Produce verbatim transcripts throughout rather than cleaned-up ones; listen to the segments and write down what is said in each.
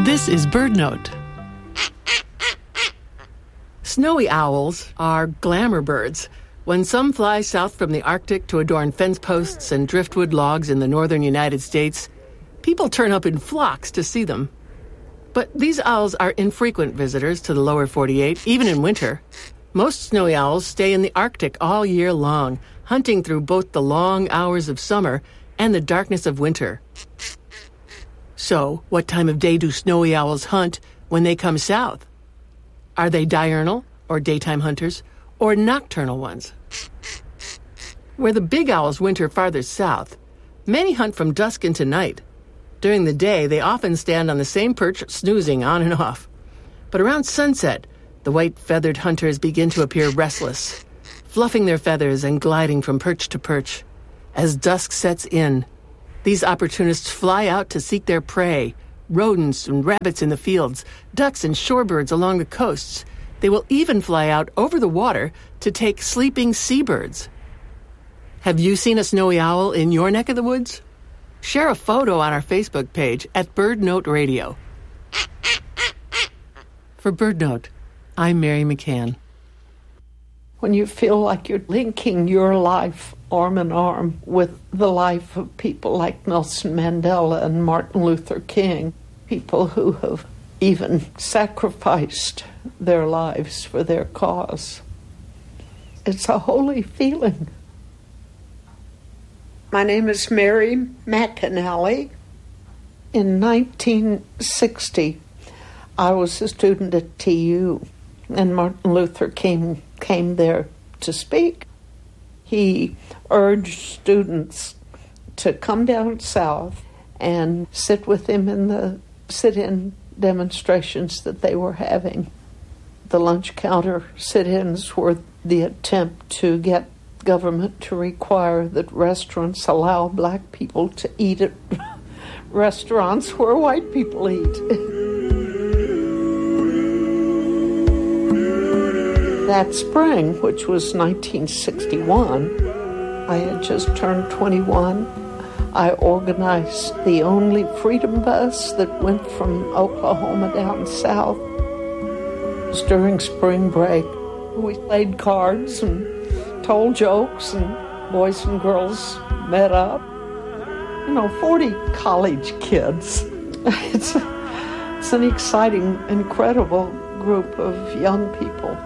This is BirdNote. Snowy owls are glamour birds. When some fly south from the Arctic to adorn fence posts and driftwood logs in the northern United States, people turn up in flocks to see them. But these owls are infrequent visitors to the lower forty-eight, even in winter. Most snowy owls stay in the Arctic all year long, hunting through both the long hours of summer and the darkness of winter. So, what time of day do snowy owls hunt when they come south? Are they diurnal, or daytime hunters, or nocturnal ones? Where the big owls winter farther south, many hunt from dusk into night. During the day, they often stand on the same perch, snoozing on and off. But around sunset, the white-feathered hunters begin to appear restless, fluffing their feathers and gliding from perch to perch. As dusk sets in, these opportunists fly out to seek their prey, rodents and rabbits in the fields, ducks and shorebirds along the coasts. They will even fly out over the water to take sleeping seabirds. Have you seen a snowy owl in your neck of the woods? Share a photo on our Facebook page at BirdNote Radio. For BirdNote, I'm Mary McCann. When you feel like you're linking your life arm in arm with the life of people like Nelson Mandela and Martin Luther King, people who have even sacrificed their lives for their cause. It's a holy feeling. My name is Mary McAnally. In nineteen sixty, I was a student at T U, and Martin Luther King came there to speak. He urged students to come down south and sit with him in the sit-in demonstrations that they were having. The lunch counter sit-ins were the attempt to get government to require that restaurants allow black people to eat at restaurants where white people eat. That spring, which was nineteen sixty-one, I had just turned twenty-one. I organized the only freedom bus that went from Oklahoma down south. It was during spring break. We played cards and told jokes, and boys and girls met up. You know, forty college kids. It's, a, it's an exciting, incredible group of young people.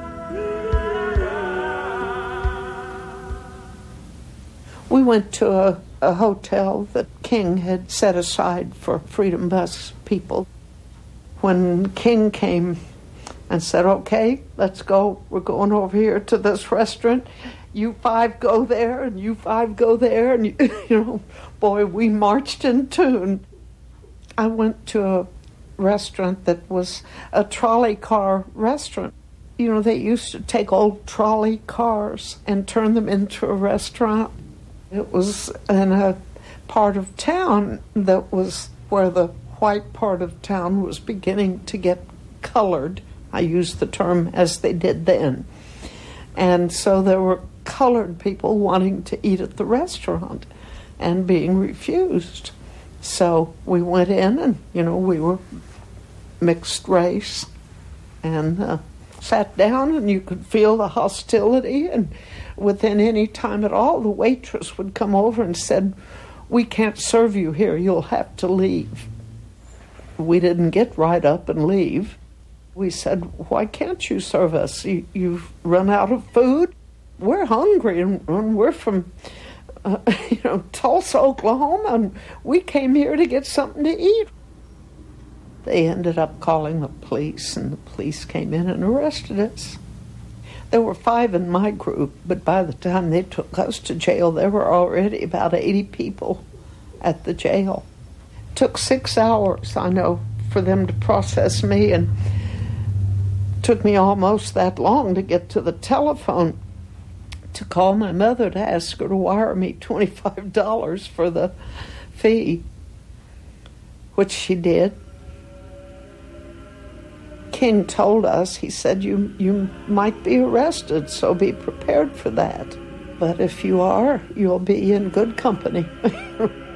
We went to a, a hotel that King had set aside for Freedom Bus people. When King came and said, okay, let's go, we're going over here to this restaurant, you five go there, and you five go there, and, you, you know, boy, we marched in tune. I went to a restaurant that was a trolley car restaurant. You know, they used to take old trolley cars and turn them into a restaurant. It was in a part of town that was where the white part of town was beginning to get colored. I use the term as they did then. And so there were colored people wanting to eat at the restaurant and being refused. So we went in and, you know, we were mixed race and uh, sat down, and you could feel the hostility, and within any time at all, the waitress would come over and said, we can't serve you here, you'll have to leave. We didn't get right up and leave. We said, why can't you serve us? You, you've run out of food? We're hungry, and, and we're from uh, you know, Tulsa, Oklahoma, and we came here to get something to eat. They ended up calling the police, and the police came in and arrested us. There were five in my group, but by the time they took us to jail, there were already about eighty people at the jail. It took six hours, I know, for them to process me, and it took me almost that long to get to the telephone to call my mother to ask her to wire me twenty-five dollars for the fee, which she did. King told us, he said, you, you might be arrested, so be prepared for that. But if you are, you'll be in good company.